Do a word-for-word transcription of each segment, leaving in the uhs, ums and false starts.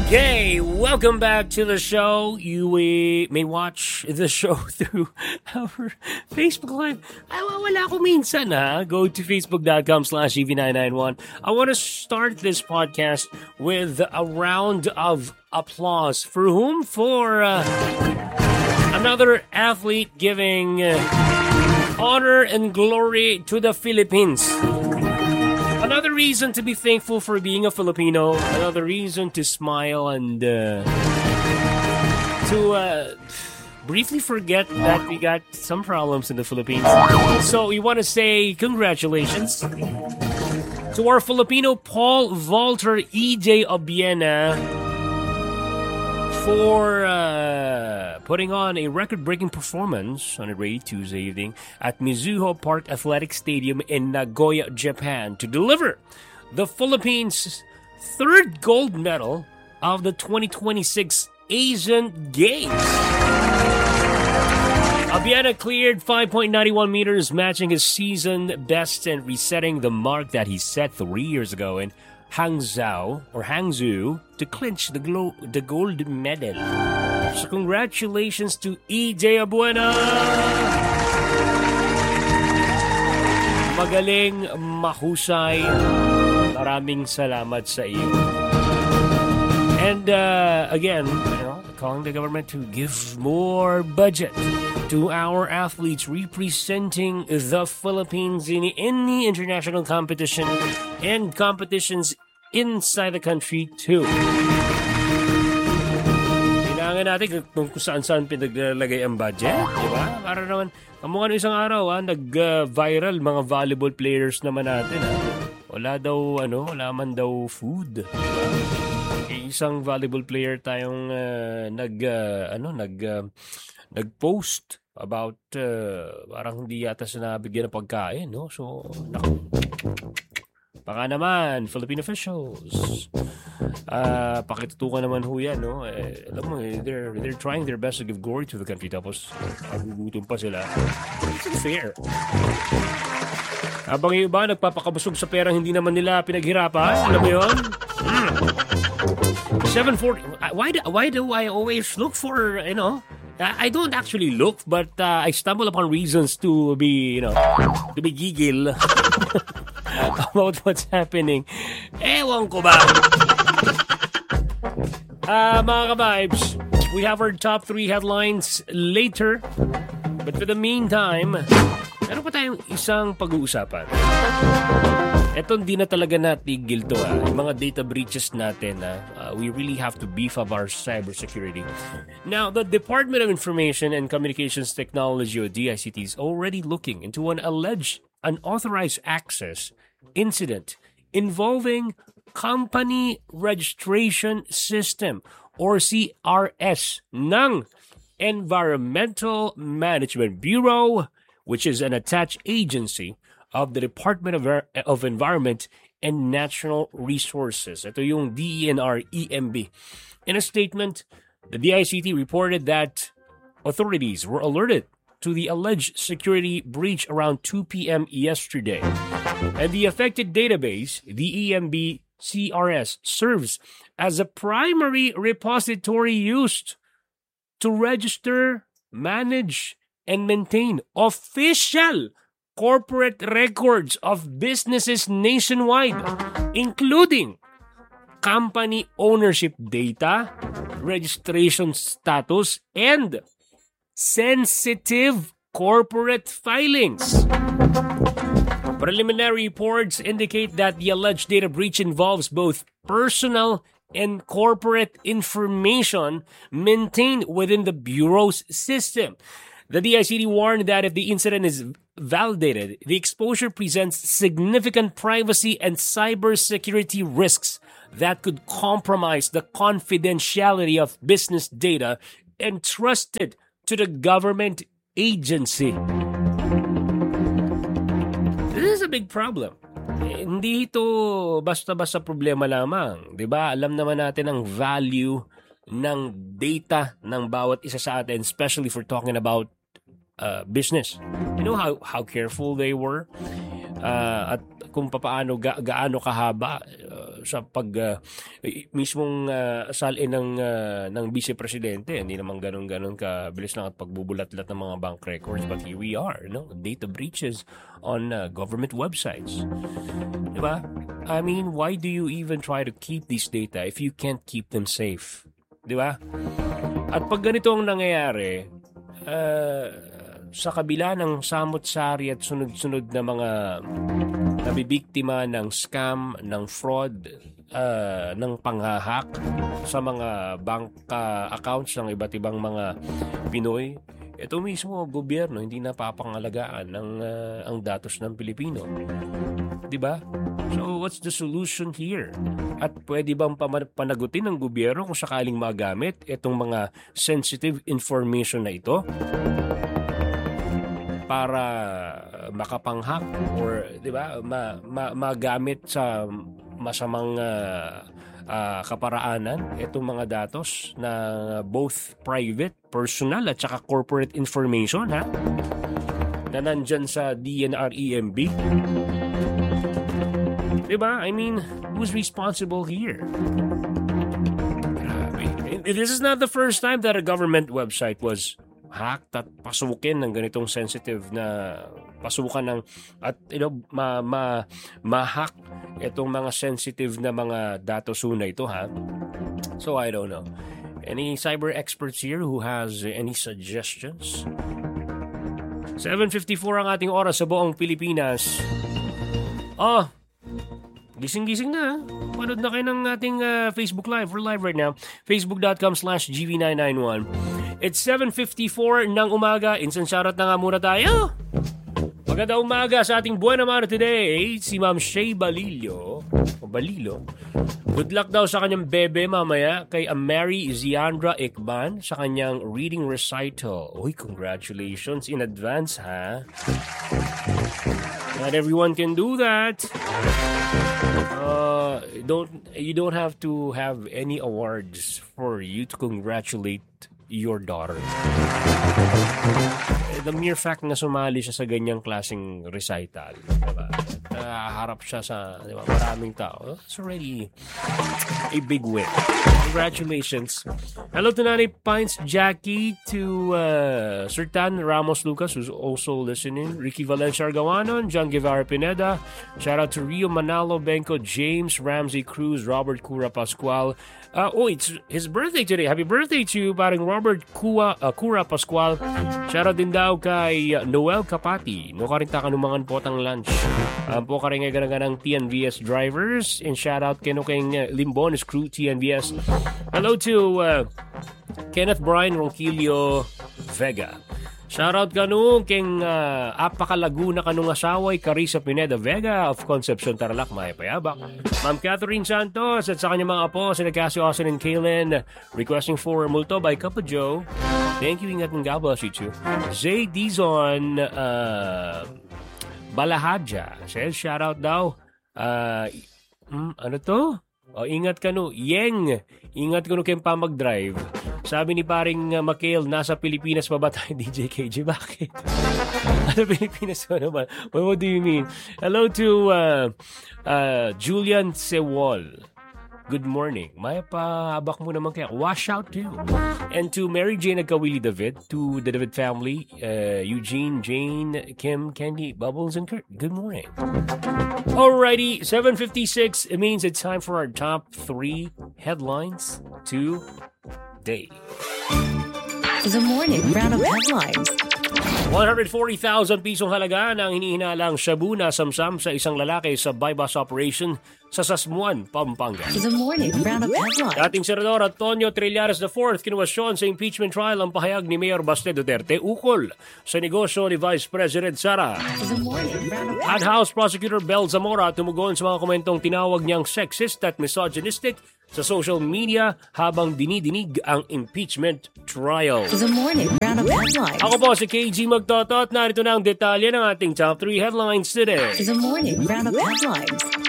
Okay, welcome back to the show. You uh, may watch the show through our Facebook Live. Ay, wala ko minsan ha. Go to facebook.com slash EV991. I want to start this podcast with a round of applause. For whom? For uh, another athlete giving uh, honor and glory to the Philippines. Another reason to be thankful for being a Filipino. Another reason to smile and uh, to uh, briefly forget that we got some problems in the Philippines. So we want to say congratulations to our Filipino Paul Walter E J Obiena for uh, putting on a record-breaking performance on a rainy Tuesday evening at Mizuho Park Athletic Stadium in Nagoya, Japan, to deliver the Philippines' third gold medal of the twenty twenty-six Asian Games. Obiena cleared five point nine one meters, matching his season best and resetting the mark that he set three years ago in Hangzhou or Hangzhou to clinch the, glo- the gold medal. So congratulations to E J Obiena! Magaling, mahusay. Maraming salamat sa iyo. And uh, again, you know, calling the government to give more budget to our athletes representing the Philippines in any international competition and competitions inside the country too. Kailangan natin kung saan-saan pinaglalagay ang budget, di ba? Para naman, kamukha ng isang araw, ha, nag-viral mga volleyball players naman natin. Ha? Wala daw, ano, wala man daw food. Isang volleyball player tayong uh, nag, uh, ano, nag, uh, nag-post about uh, parang hindi yata siya nabigyan ng pagkain, no? So, naku. Baka naman, Philippine officials, uh, pakitutukan naman ho yan, no? Eh, alam mo, eh, they're, they're trying their best to give glory to the country, tapos nagugutom pa sila. It's unfair. Habang yung iba, nagpapakabusog sa perang hindi naman nila pinaghirapan, alam mo yun? Hmm. seven forty, why do, why do I always look for, you know, I don't actually look, but uh, I stumble upon reasons to be, you know, to be gigil about what's happening. Ewan ko ba? Uh, mga ka-vibes, we have our top three headlines later. But for the meantime, meron pa tayong isang pag-uusapan. Eto, hindi na talaga natigil to. Ah. Yung mga data breaches natin, ah, uh, we really have to beef up our cybersecurity. Now, the Department of Information and Communications Technology, or D I C T, is already looking into an alleged unauthorized access incident involving Company Registration System, or C R S, ng Environmental Management Bureau, which is an attached agency of the Department of, of Environment and Natural Resources. Ito yung D E N R E M B. In a statement, the D I C T reported that authorities were alerted to the alleged security breach around two p.m. yesterday. And the affected database, the E M B C R S, serves as a primary repository used to register, manage, and maintain official corporate records of businesses nationwide, including company ownership data, registration status, and sensitive corporate filings. Preliminary reports indicate that the alleged data breach involves both personal and corporate information maintained within the Bureau's system. The D I C T warned that if the incident is validated, the exposure presents significant privacy and cybersecurity risks that could compromise the confidentiality of business data entrusted to the government agency. This is a big problem. Eh, hindi ito basta-basta problema lamang. Diba? Alam naman natin ang value ng data ng bawat isa sa atin, especially if we're talking about uh, business. You know how how careful they were uh, at kung paano ga, gaano kahaba uh, sa pag uh, mismong uh, salin ng uh, ng vice presidente. Hindi naman ganun-ganun kabilis lang at pagbubulat-lat ng mga bank records, but here we are, no? Data breaches on uh, government websites. Diba? I mean, why do you even try to keep these data if you can't keep them safe? Diba? At pag ganito ang nangyayari, uh, sa kabila ng samot-sari at sunod-sunod na mga nabibiktima ng scam, ng fraud, uh, ng panghahak sa mga bank uh, accounts ng iba't ibang mga Pinoy, ito mismo gobyerno hindi napapangalagaan ng uh, ang datos ng Pilipino. 'Di ba? So what's the solution here? At pwede bang panagutin ng gobyerno kung sakaling magamit itong mga sensitive information na ito para makapanghak or 'di ba ma, ma, magamit sa masamang uh, uh, kaparaanan itong mga datos na both private, personal at saka corporate information, ha, na nandyan sa D N R E M B. 'Di ba? I mean, who's responsible here? Grabe. This is not the first time that a government website was hacked at pasukin ng ganitong sensitive na pasukan ng at you know ma ma ma-hack itong mga sensitive na mga datos na ito, ha. So I don't know. Any cyber experts here who has any suggestions? seven fifty-four ang ating oras sa buong Pilipinas. Oh, gising-gising na. Panood na kayo ng ating uh, Facebook Live. We're live right now. Facebook.com slash G V nine ninety-one. It's seven fifty-four ng umaga. Instant shoutout na nga muna tayo. Maganda umaga sa ating buwan naman today. Si Ma'am Shay Balillo. O Balilo. Good luck daw sa kanyang bebe mamaya kay Mary Ziandra Ikban sa kanyang reading recital. Uy, congratulations in advance, ha? Not everyone can do that. Uh, don't you don't have to have any awards for you to congratulate your daughter. The mere fact na sumali siya sa ganyang klaseng recital, diba? Naharap siya sa, diba, maraming tao. It's already a big win. Congratulations. Hello to Nanay Pines Jackie, to uh, Sir Tan Ramos Lucas, who's also listening, Ricky Valencia Argawanon, John Guevara Pineda, shout out to Rio Manalo Benko, James Ramsey Cruz, Robert Cura Pascual. Uh, oh, it's his birthday today. Happy birthday to parang Robert Cua, uh, Cura Pascual. Shout out din daw kay Noel Kapati. No ka rin takanumangan po tang lunch. Um, po ka rin nga ng T N V S drivers. And shout out kay no kayong uh, Limbones crew T N V S. Hello to uh, Kenneth Brian Ronquillo Vega. Shoutout kanong king uh, apakalaguna kanong asaway Carissa Pineda Vega of Concepcion Tarlac, Mayapayabak. Ma'am Catherine Santos at sa kanyang mga apo, sina Cassie Austin and Kaylin, requesting for Multo by Kappa Joe. Thank you, ingat ng God bless you too. Zay Dizon uh, Balahadja says shoutout daw. Uh, mm, ano to? O, ingat ka no. Yeng, ingat ka no kayong pa mag-drive. Sabi ni paring uh, Makael, nasa Pilipinas pa ba tayo, D J K J? Bakit? Ano Pilipinas pa naman? What, what do you mean? Hello to uh, uh, Julian Sewol. Good morning. May pahabak mo naman kaya. Wash out too. And to Mary Jane Agkawili David, to the David family, uh, Eugene, Jane, Kim, Candy, Bubbles, and Kurt. Good morning. Alrighty, seven fifty-six. It means it's time for our top three headlines today. The morning round of headlines. one hundred forty thousand pisong halaga ng hinihinalang shabu na samsam sa isang lalaki sa bypass operation sa Sasmuan, Pampanga. The morning round of headlines. Dating Senador Antonio Trillanes the fourth kinuwestiyon sa impeachment trial ang pahayag ni Mayor Baste Duterte ukol sa negosyo ni Vice President Sara. The morning round of At House Prosecutor Bel Zamora tumugon sa mga komentong tinawag niyang sexist at misogynistic sa social media habang dinidinig ang impeachment trial. The morning round of headlines. Ako po si K G Magtoto at narito na ang detalye ng ating top three headlines today. The morning round of headlines.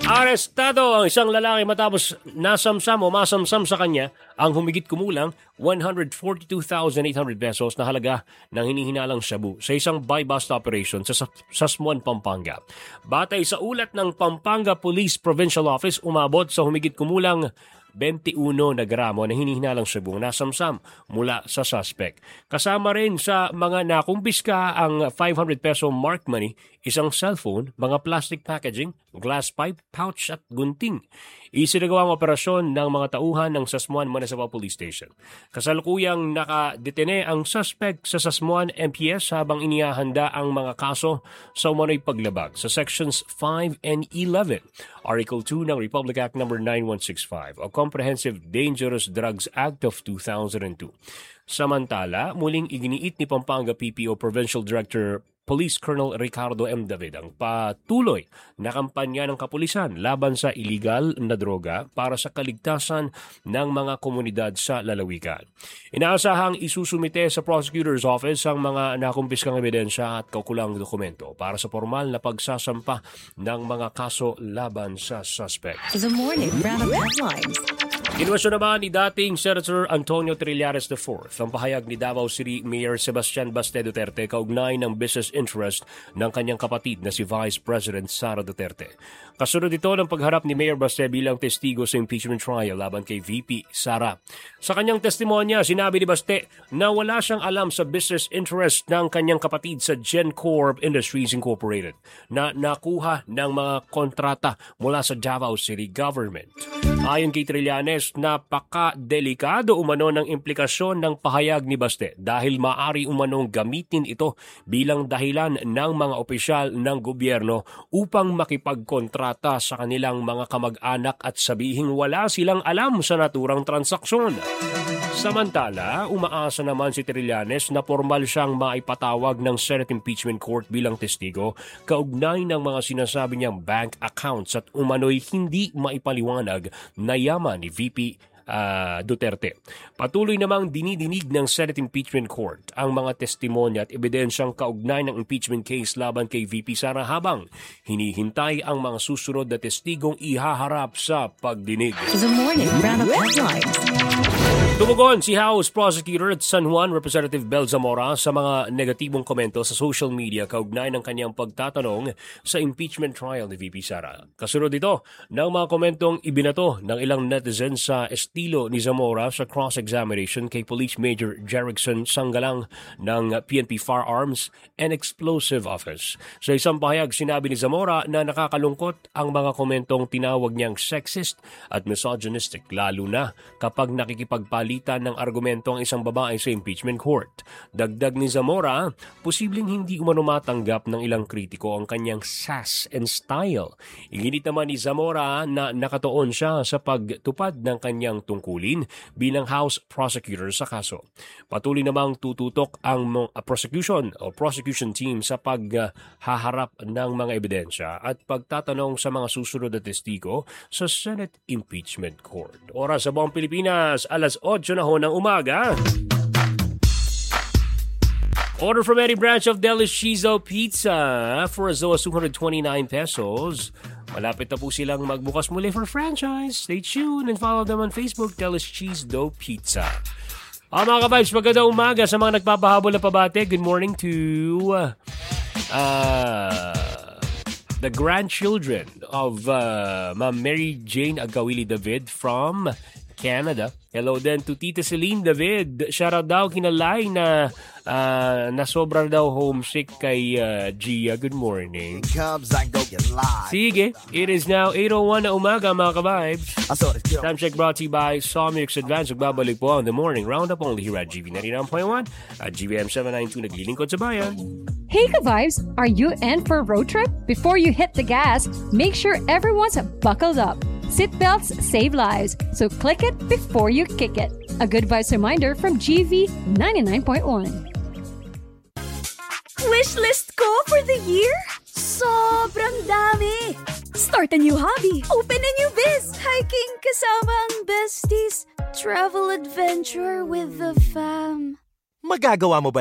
Arestado ang isang lalaki matapos nasamsam o masamsam sa kanya ang humigit kumulang one hundred forty-two thousand eight hundred pesos na halaga ng hinihinalang shabu sa isang buy-bust operation sa Sasmuan, Pampanga. Batay sa ulat ng Pampanga Police Provincial Office, umabot sa humigit kumulang twenty-one na gramo na hinihinalang shabu nasamsam mula sa suspect. Kasama rin sa mga nakumpiska ang five hundred peso mark money, isang cellphone, mga plastic packaging, glass pipe, pouch at gunting. Isinagawang operasyon ng mga tauhan ng Sasmuan Municipal Police Station. Kasalukuyang nakadetene ang suspect sa Sasmuan M P S habang inihahanda ang mga kaso sa umano'y paglabag sa Sections five and eleven, Article two ng Republic Act number nine one six five o Comprehensive Dangerous Drugs Act of two thousand two. Samantala, muling iginiit ni Pampanga P P O Provincial Director Police Colonel Ricardo M. David ang patuloy na kampanya ng kapulisan laban sa illegal na droga para sa kaligtasan ng mga komunidad sa lalawigan. Inaasahang isusumite sa Prosecutor's Office ang mga nakumpiskang ebidensya at kaukulang dokumento para sa formal na pagsasampa ng mga kaso laban sa suspect. The morning roundup headlines. Inwasyon naman ni dating Senator Antonio Trillanes the fourth ang pahayag ni Davao City Mayor Sebastian Baste Duterte kaugnay ng business interest ng kanyang kapatid na si Vice President Sara Duterte. Kasunod ito ng pagharap ni Mayor Baste bilang testigo sa impeachment trial laban kay V P Sara. Sa kanyang testimonya, sinabi ni Baste na wala siyang alam sa business interest ng kanyang kapatid sa GenCorp Industries Incorporated na nakuha ng mga kontrata mula sa Davao City Government. Ayon kay Trillanes, napaka-delikado umano ng implikasyon ng pahayag ni Baste dahil maaari umanong gamitin ito bilang dahilan ng mga opisyal ng gobyerno upang makipagkontrata sa kanilang mga kamag-anak at sabihing wala silang alam sa naturang transaksyon. Samantala, umaasa naman si Trillanes na formal siyang maipatawag ng Senate Impeachment Court bilang testigo kaugnay ng mga sinasabi niyang bank accounts at umano'y hindi maipaliwanag na yaman ni V P Uh, Duterte. Patuloy namang dinidinig ng Senate Impeachment Court ang mga testimonya at ebidensyang kaugnay ng impeachment case laban kay V P Sara habang hinihintay ang mga susunod na testigong ihaharap sa pagdinig. The morning roundup headlines. Tumugon si House Prosecutor at San Juan Representative Bel Zamora sa mga negatibong komento sa social media kaugnay ng kanyang pagtatanong sa impeachment trial ni V P Sara. Kasunod ito ng mga komentong ibinato ng ilang netizens sa estilo ni Zamora sa cross-examination kay Police Major Jerickson Sanggalang ng P N P Firearms and Explosive Office. Sa isang pahayag, sinabi ni Zamora na nakakalungkot ang mga komentong tinawag niyang sexist at misogynistic lalo na kapag nakikipagpalitan ng argumento ang isang babae sa impeachment court. Dagdag ni Zamora, posibleng hindi umano matanggap ng ilang kritiko ang kanyang sass and style. Iginit naman ni Zamora na nakatuon siya sa pagtupad ng kanyang tungkulin bilang House Prosecutor sa kaso. Patuloy namang tututok ang uh, prosecution o prosecution team sa paghaharap uh, ng mga ebidensya at pagtatanong sa mga susunod na testigo sa Senate Impeachment Court. Oras sa buong Pilipinas, alas otso na ho ng umaga. Order from any branch of Delicioso Pizza for as low as two hundred twenty-nine pesos. Malapit na po silang magbukas muli for franchise. Stay tuned and follow them on Facebook, Delicioso Pizza. Ah, mga ka-vibes, magandang umaga sa mga nagpapahabol na pabate. Good morning to uh, the grandchildren of uh, Ma'am Mary Jane Agawili David from Canada. Hello then to Tita Celine David. Shoutout daw kinalay na uh, nasobra daw homesick kay uh, Gia. Good morning. Sige, it is now eight oh one na umaga mga ka-vibes. Time check brought to you by Sawmix Advance. Magbabalik po ang The Morning Roundup only here at G V ninety-nine point one at G V M seven ninety-two naglilingkod sa bayan. Hey ka-vibes, are you in for a road trip? Before you hit the gas, make sure everyone's buckled up. Seatbelts save lives, so click it before you kick it. A good vibes reminder from G V ninety-nine point one. Wishlist ko for the year? Sobrang dami! Start a new hobby, open a new biz, hiking kasama ang besties, travel adventure with the fam. Magagawa mo ba